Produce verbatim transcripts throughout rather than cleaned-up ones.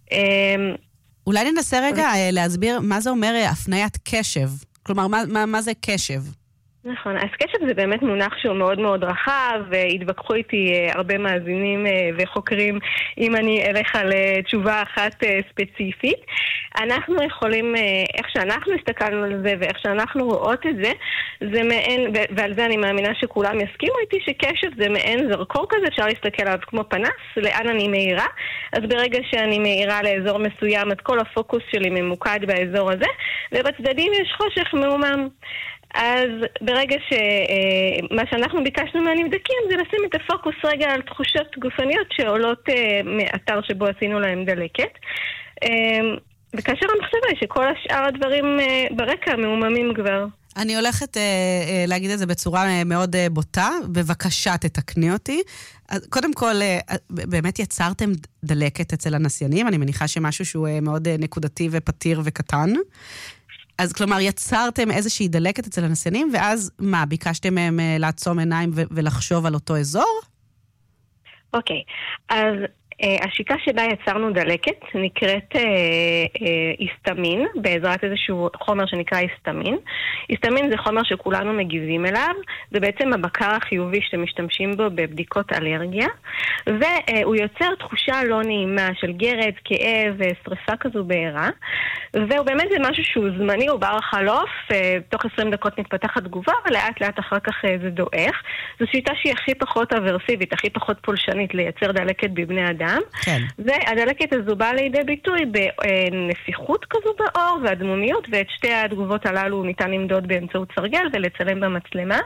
אולי ננסה רגע להסביר מה זה אומר הפניית קשב. כלומר, מה, מה, מה זה קשב? נכון, אז קשב זה באמת מונח שהוא מאוד מאוד רחב, והתווכחו איתי הרבה מאזינים וחוקרים אם אני אלך על תשובה אחת ספציפית. אנחנו יכולים, איך שאנחנו הסתכלנו על זה ואיך שאנחנו רואות את זה, זה מעין, ועל זה אני מאמינה שכולם יסכימו איתי, שקשב זה מעין זרקור כזה, אפשר להסתכל עליו כמו פנס, לאן אני מאירה. אז ברגע שאני מאירה לאזור מסוים, אז כל הפוקוס שלי ממוקד באזור הזה, ובצדדים יש חושך מאומם. אז ברגע שמה שאנחנו ביקשנו מהנבדקים זה לשים את הפוקוס רגע על תחושות גופניות שעולות מאתר שבו עשינו להם דלקת. וכאשר המחשבה היא שכל השאר הדברים ברקע מאוממים כבר. אני הולכת אה, אה, להגיד את זה בצורה מאוד אה, בוטה, בבקשה תתקני אותי. אז קודם כל, אה, באמת יצרתם דלקת אצל הנסיינים, אני מניחה שמשהו שהוא אה, מאוד אה, נקודתי ופתיר וקטן. אז כלומר, יצרתם איזושהי דלקת אצל הנסיינים, ואז מה, ביקשתם מהם אה, לעצום עיניים ו- ולחשוב על אותו אזור? אוקיי, okay. אז... השיטה שבה יצרנו דלקת נקראת אה, אה, היסטמין, בעזרת איזשהו חומר שנקרא היסטמין. היסטמין זה חומר שכולנו מגיבים אליו, זה בעצם הבקר החיובי שמשתמשים בו בבדיקות אלרגיה, והוא יוצר תחושה לא נעימה של גרד, כאב ושריפה כזו בעירה, והוא באמת זה משהו שהוא זמני, הוא בר החלוף, אה, תוך עשרים דקות מתפתחת תגובה, ולאט לאט אחר כך אה, זה דועך. זו שיטה שהיא הכי פחות אברסיבית, הכי פחות פולשנית לייצר דלקת בבני אדם. כן. והדלקת הזו באה לידי ביטוי בנפיחות כזו בעור והדמומיות, ואת שתי התגובות הללו ניתן למדוד באמצעות סרגל ולצלם במצלמה.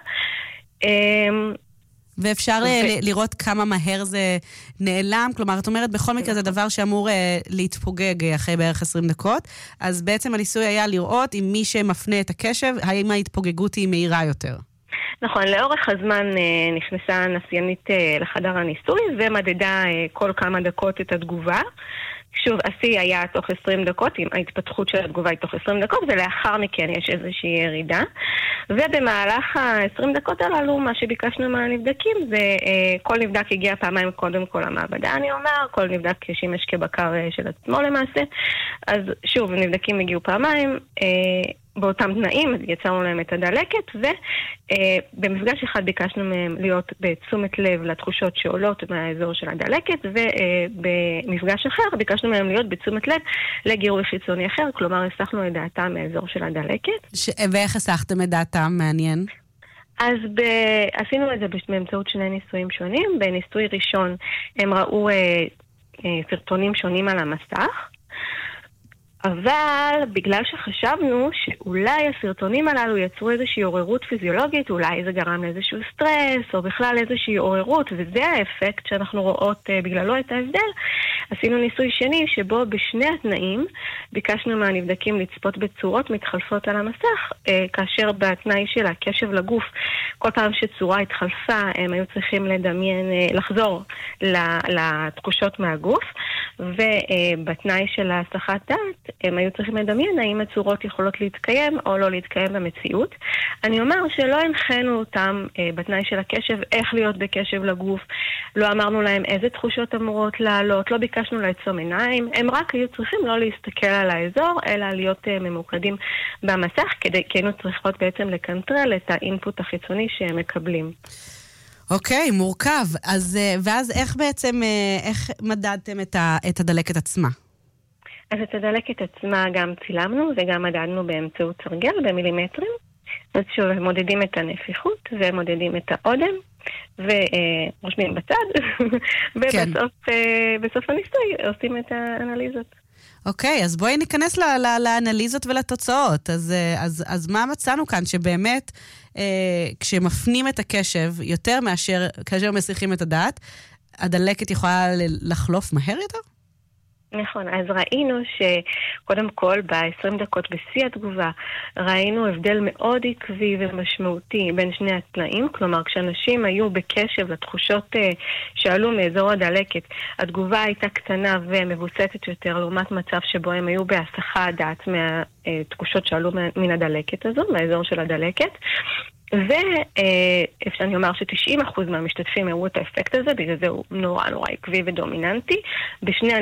ואפשר ו... לראות כמה מהר זה נעלם, כלומר, את אומרת, בכל מקרה זה דבר שאמור להתפוגג אחרי בערך עשרים דקות, אז בעצם הניסוי היה לראות אם מי שמפנה את הקשב, האם ההתפוגגות היא מהירה יותר. נכון, לאורך הזמן נכנסה נסיינית לחדר הניסוי ומדדה כל כמה דקות את התגובה. שוב, השיא היה תוך עשרים דקות, עם ההתפתחות של התגובה היא תוך עשרים דקות, ולאחר מכן יש איזושהי ירידה. ובמהלך ה-עשרים דקות הללו, מה שביקשנו מהנבדקים זה, כל נבדק הגיע פעמיים קודם כל למעבדה, אני אומר, כל נבדק שימש כבקר של עצמו למעשה. אז שוב, נבדקים הגיעו פעמיים, באותם תנאים, יצרנו להם את הדלקת, ובמפגש אחד ביקשנו מהם להיות בתשומת לב לתחושות שעולות מהאזור של הדלקת, ובמפגש אחר ביקשנו מהם להיות בתשומת לב לגירוי חיצוני אחר, כלומר, הסחנו את דעתם מהאזור של הדלקת. ש... ואיך הסחתם את דעתם? מעניין. אז ב... עשינו את זה באמצעות שני ניסויים שונים. בניסוי ראשון הם ראו אה, אה, סרטונים שונים על המסך, אבל בגלל שחשבנו שאולי הסרטונים הללו יצרו איזושהי עוררות פיזיולוגית, אולי זה גרם לאיזשהו סטרס, או בכלל איזושהי עוררות, וזה האפקט שאנחנו רואות uh, בגללו את ההבדל. עשינו ניסוי שני שבו בשני התנאים ביקשנו מהנבדקים לצפות בצורות מתחלפות על המסך, uh, כאשר בתנאי של הקשב לגוף, כל פעם שצורה התחלפה, הם היו צריכים לדמיין, uh, לחזור לתחושות מהגוף, ובתנאי של ההסחת דעת, הם היו צריכים לדמיין האם הצורות יכולות להתקיים או לא להתקיים במציאות. אני אומר שלא הנחנו אותם אה, בתנאי של הקשב, איך להיות בקשב לגוף, לא אמרנו להם איזה תחושות אמורות לעלות, לא ביקשנו לעצום עיניים, הם רק היו צריכים לא להסתכל על האזור, אלא להיות אה, ממוקדים במסך, כדי, כי היינו צריכות בעצם לקנטרל את האינפוט החיצוני שהם מקבלים. אוקיי, מורכב. אז, ואז איך בעצם, איך מדדתם את, ה, את הדלקת עצמה? אז את הדלקת עצמה גם צילמנו וגם מדדנו באמצעות סרגל במילימטרים. אז שוב, מודדים את הנפיחות ומודדים את האודם ורושמים בצד, ובסוף בסוף הניסוי עושים את האנליזות. אוקיי, אז בואי ניכנס ל- ל- לאנליזות ולתוצאות. אז, אז, אז מה מצאנו כאן? שבאמת, אה, כשמפנים את הקשב יותר מאשר, כאשר מסיחים את הדעת, הדלקת יכולה לחלוף מהר יותר? נכון, אז ראינו שקודם כל ב-עשרים דקות בשיא התגובה ראינו הבדל מאוד עקבי ומשמעותי בין שני התנאים, כלומר כשאנשים היו בקשב לתחושות שעלו מאזור הדלקת, התגובה הייתה קטנה ומבוססת יותר לעומת מצב שבו הם היו בהסחת דעת מהתחושות שעלו מן הדלקת הזו, מהאזור של הדלקת. ואפשר אני אומר ש-תשעים אחוז מהמשתתפים הראו את האפקט הזה, בגלל זה הוא נורא נורא עקבי ודומיננטי. בשני